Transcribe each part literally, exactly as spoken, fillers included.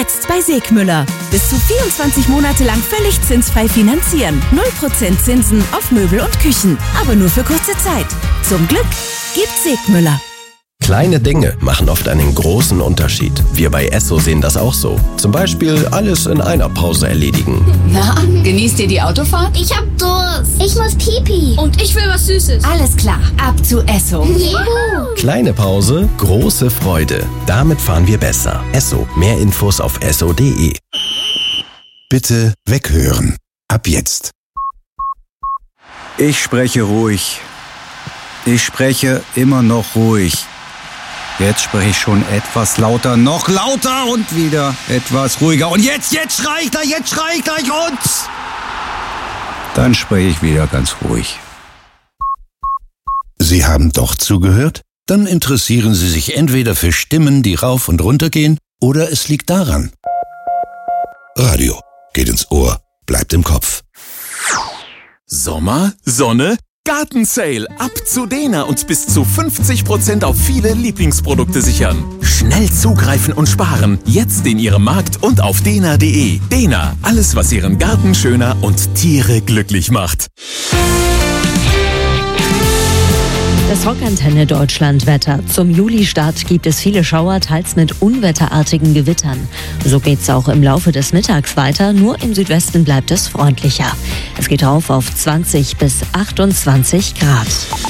Jetzt bei Segmüller. Bis zu vierundzwanzig Monate lang völlig zinsfrei finanzieren. null Prozent Zinsen auf Möbel und Küchen. Aber nur für kurze Zeit. Zum Glück gibt Segmüller. Kleine Dinge machen oft einen großen Unterschied. Wir bei Esso sehen das auch so. Zum Beispiel alles in einer Pause erledigen. Na, genießt ihr die Autofahrt? Ich hab Durst. Ich muss Pipi. Und ich will was Süßes. Alles klar, ab zu Esso. Juhu. Kleine Pause, große Freude. Damit fahren wir besser. Esso. Mehr Infos auf esso punkt de. Bitte weghören. Ab jetzt. Ich spreche ruhig. Ich spreche immer noch ruhig. Jetzt spreche ich schon etwas lauter, noch lauter und wieder etwas ruhiger. Und jetzt, jetzt schrei ich gleich, jetzt schrei ich gleich und... Dann spreche ich wieder ganz ruhig. Sie haben doch zugehört? Dann interessieren Sie sich entweder für Stimmen, die rauf und runter gehen, oder es liegt daran. Radio geht ins Ohr, bleibt im Kopf. Sommer, Sonne, Gartensale. Ab zu Dena und bis zu fünfzig Prozent auf viele Lieblingsprodukte sichern. Schnell zugreifen und sparen. Jetzt in Ihrem Markt und auf dena punkt de. Dena, alles was Ihren Garten schöner und Tiere glücklich macht. Das Rockantenne Deutschland-Wetter. Zum Juli-Start gibt es viele Schauer, teils mit unwetterartigen Gewittern. So geht's auch im Laufe des Mittags weiter, nur im Südwesten bleibt es freundlicher. Es geht rauf auf zwanzig bis achtundzwanzig Grad.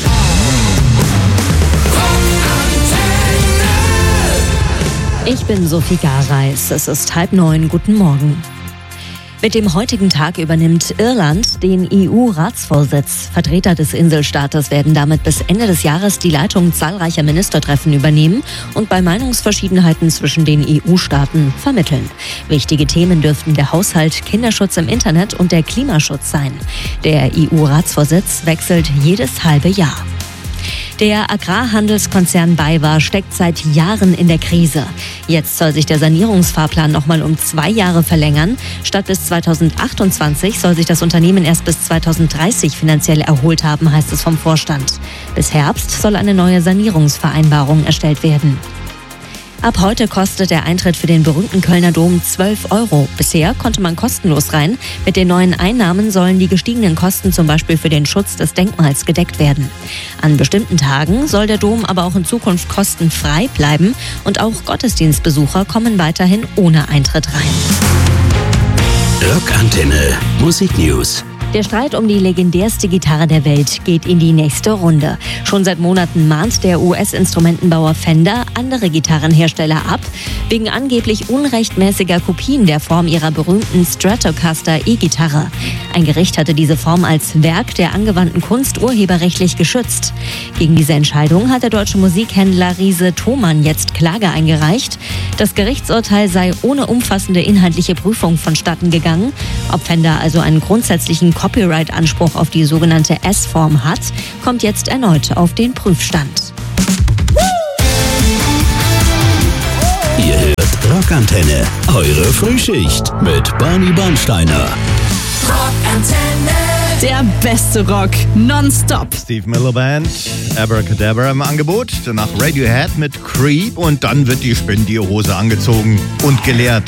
Ich bin Sophie Gareis. Es ist halb neun. Guten Morgen. Mit dem heutigen Tag übernimmt Irland den E U-Ratsvorsitz. Vertreter des Inselstaates werden damit bis Ende des Jahres die Leitung zahlreicher Ministertreffen übernehmen und bei Meinungsverschiedenheiten zwischen den E U-Staaten vermitteln. Wichtige Themen dürften der Haushalt, Kinderschutz im Internet und der Klimaschutz sein. Der E U-Ratsvorsitz wechselt jedes halbe Jahr. Der Agrarhandelskonzern BayWa steckt seit Jahren in der Krise. Jetzt soll sich der Sanierungsfahrplan nochmal um zwei Jahre verlängern. Statt bis zweitausendachtundzwanzig soll sich das Unternehmen erst bis zweitausenddreißig finanziell erholt haben, heißt es vom Vorstand. Bis Herbst soll eine neue Sanierungsvereinbarung erstellt werden. Ab heute kostet der Eintritt für den berühmten Kölner Dom zwölf Euro. Bisher konnte man kostenlos rein. Mit den neuen Einnahmen sollen die gestiegenen Kosten zum Beispiel für den Schutz des Denkmals gedeckt werden. An bestimmten Tagen soll der Dom aber auch in Zukunft kostenfrei bleiben und auch Gottesdienstbesucher kommen weiterhin ohne Eintritt rein. Rockantenne Musiknews. Der Streit um die legendärste Gitarre der Welt geht in die nächste Runde. Schon seit Monaten mahnt der U S-Instrumentenbauer Fender andere Gitarrenhersteller ab, wegen angeblich unrechtmäßiger Kopien der Form ihrer berühmten Stratocaster E-Gitarre. Ein Gericht hatte diese Form als Werk der angewandten Kunst urheberrechtlich geschützt. Gegen diese Entscheidung hat der deutsche Musikhändler Riese Thomann jetzt Klage eingereicht. Das Gerichtsurteil sei ohne umfassende inhaltliche Prüfung vonstatten gegangen. Ob Fender also einen grundsätzlichen Copyright-Anspruch auf die sogenannte S-Form hat, kommt jetzt erneut auf den Prüfstand. Ihr hört Rockantenne, eure Frühschicht mit Barney Bernsteiner. Rockantenne. Der beste Rock, nonstop. Steve Miller Band, Abracadabra im Angebot, danach Radiohead mit Creep und dann wird die Spinne die Hose angezogen und geleert.